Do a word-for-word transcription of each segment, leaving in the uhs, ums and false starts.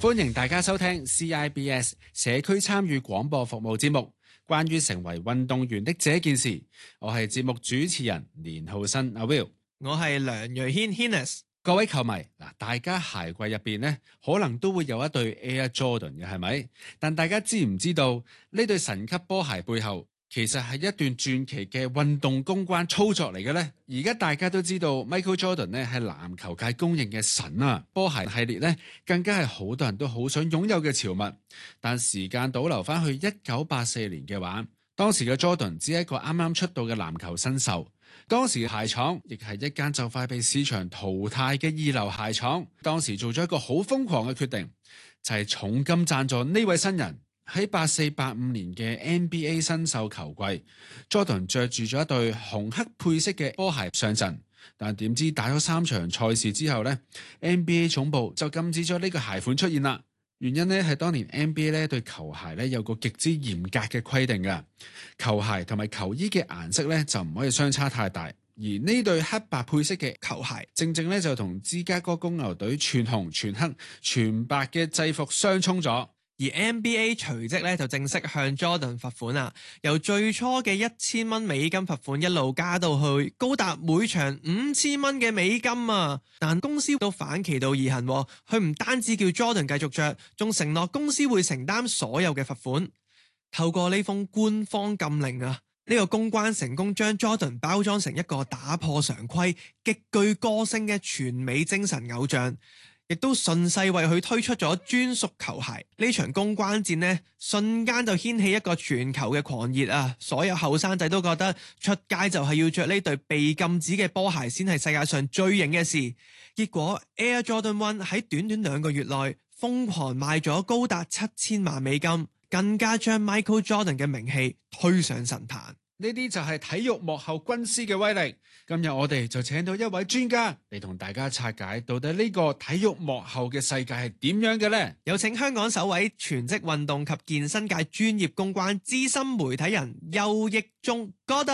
歡迎大家收聽 C I B S 社區參與廣播服務節目，關於成為運動員的這件事。我係節目主持人連浩新阿 Will， 我係梁瑞軒 Hennis。 各位球迷嗱，大家鞋櫃入邊咧，可能都會有一對 Air Jordan 嘅，係咪？但大家知唔知道呢對神級波鞋背後其實係一段傳奇嘅運動公關操作嚟嘅呢？而家大家都知道 Michael Jordan 咧係籃球界公認嘅神啊，波鞋系列咧更加係好多人都好想擁有嘅潮物。但時間倒流翻去一九八四年嘅話，當時嘅 Jordan 只係一個啱啱出道嘅籃球新秀。當時嘅鞋廠亦係一間就快被市場淘汰嘅二流鞋廠。當時做咗一個好瘋狂嘅決定，就係、是、重金贊助呢位新人。喺八四八五年嘅 N B A 新秀球季 Jordan 着住咗一對紅黑配色嘅波鞋上陣，但點知打咗三場賽事之後呢 N B A 總部就禁止咗呢個鞋款出現啦。原因呢係當年 N B A 咧對球鞋咧有個極之嚴格嘅規定㗎，球鞋同埋球衣嘅顏色咧就唔可以相差太大，而呢對黑白配色嘅球鞋正正咧就同芝加哥公牛隊全紅全黑全白嘅制服相衝咗。 而 N B A 隨即咧就正式向 Jordan 罰款啦，由最初嘅一千蚊美金罰款一路加到去高達每場五千蚊嘅美金啊！但公司都反其道而行，佢唔單止叫 Jordan 繼續着，仲承諾公司會承擔所有嘅罰款。透過呢封官方禁令啊，呢個公關成功將 Jordan 包裝成一個打破常規、極具個性嘅全美精神偶像。亦都順勢為佢推出咗專屬球鞋。呢場公關戰呢，瞬間就掀起一個全球嘅狂熱啊！所有後生仔都覺得出街就係要着呢對被禁止嘅波鞋先係世界上最型嘅事。結果 Air Jordan One 喺短短兩個月內瘋狂賣咗高達七千萬美金，更加將 Michael Jordan 嘅名氣推上神壇。 呢啲就係體育幕後軍師嘅威力。今日我哋就請到一位專家嚟同大家拆解，到底呢個體育幕後嘅世界係點樣嘅呢？ 有請香港首位全職運動及健身界專業公關資深媒體人邱益忠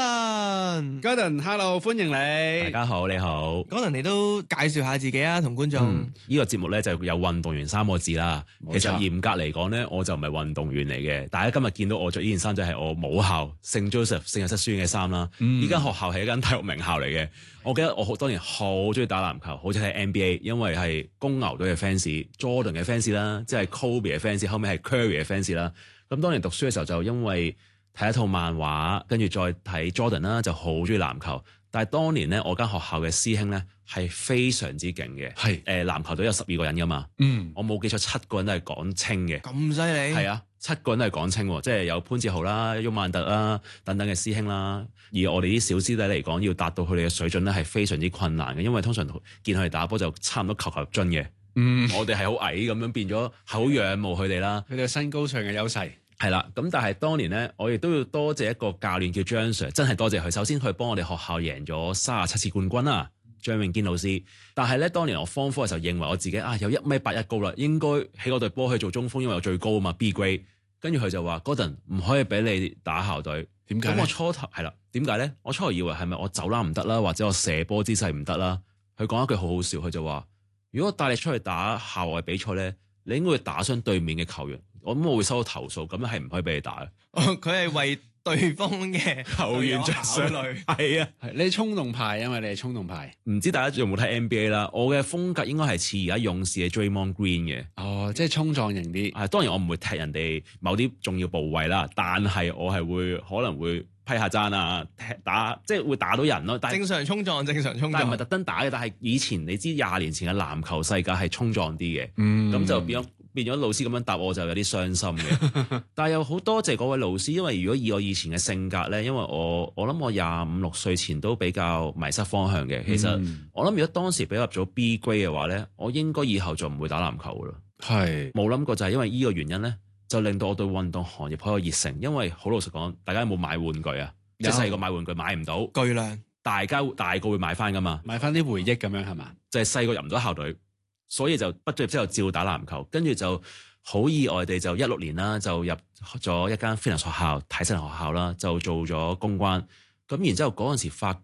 Gordon。Gordon，Hello， 歡迎你。 大家好，你好。 Gordon，你都介紹下自己啊，同觀眾。 嗯，呢個節目咧就有運動員三個字啦。其實嚴格嚟講咧，我就唔係運動員嚟嘅。大家今日見到我着呢件衫就係我母校聖 Joseph 聖若瑟書院嘅衫啦。呢間、嗯、學校係一間體育名校嚟嘅。我記得我好當年好中意打籃球，好似睇 N B A， 因為係公牛隊嘅 fans、Jordan 嘅 fans 啦，即係 Kobe 嘅 fans， 後尾係 Curry 嘅 fans 啦。咁當年讀書嘅時候就因為睇一套漫畫，跟住再睇 Jordan 啦，就好中意籃球。但係當年咧，我間學校嘅師兄咧係非常之勁嘅，係誒是、呃、籃球隊有十二個人噶嘛，嗯，我冇記錯七個人都係港青嘅， 咁犀利， 係啊，七個人都係港青，即係有潘志豪啦、沃曼特啦等等嘅師兄啦。而我哋啲小師弟嚟講，要達到佢哋嘅水準咧係非常之困難嘅，因為通常見佢哋打波就差唔多球球入樽嘅，嗯，我哋係好矮咁樣變咗，好仰慕佢哋啦， 佢哋身高上嘅優勢。 係啦，咁但係當年咧，我亦都要多謝一個教練叫張 Sir， 真係多謝佢。首先佢幫我哋學校贏咗三十七次冠軍啦，張永堅老師。但係咧，當年我 Form Four 嘅時候，認為我自己啊有一米八一高啦，應該起我隊波去做中鋒，因為我最高啊嘛 B grade。跟住佢就話 Gordon 唔可以俾你打校隊，點解？咁我初頭係啦，點解咧？我初頭以為係咪我走籃唔得啦，或者我射波姿勢唔得啦？佢講一句好好笑，佢就話：如果我帶你出去打校外比賽咧，你應該會打傷對面嘅球員。我諗我會收到投訴，咁樣係唔可以俾你打嘅。 哦，佢係為對方嘅球員着想，係啊， 係你衝動派，因為你係衝動派。 唔知大家有冇睇 N B A 啦？我嘅風格應該係似而家勇士嘅 Draymond Green 嘅。 哦，即係衝撞型啲。 係，當然我唔會踢人哋某啲重要部位啦，但係我係會可能會批下踭啊，踢打即係會打到人咯。但正常衝撞，正常衝撞， 但係唔係特登打嘅。但係以前你知廿年前嘅籃球世界係衝撞啲嘅，咁、嗯、就變咗。變咗老師咁樣答我就有啲傷心嘅，但係又好多謝嗰位老師，因為如果以我以前嘅性格咧，因為我我諗我廿五六歲前都比較迷失方向嘅。其實、嗯、我諗如果當時俾入咗 B grade 嘅話咧，我應該以後就唔會打籃球噶啦。係冇諗過就係因為呢個原因咧，就令到我對運動行業好有熱誠。因為好老實講，大家有冇買玩具啊？有即係細個買玩具買唔到， 巨量， 大家大個會買翻噶嘛？ 買翻啲回憶咁樣係嘛？ 就係細個入唔到校隊。所以就畢咗業之後照打籃球，跟住就好意外地就一六年啦，就入咗一間 fitness 學校、體適能學校啦，就做咗公關。咁然之後嗰陣時發覺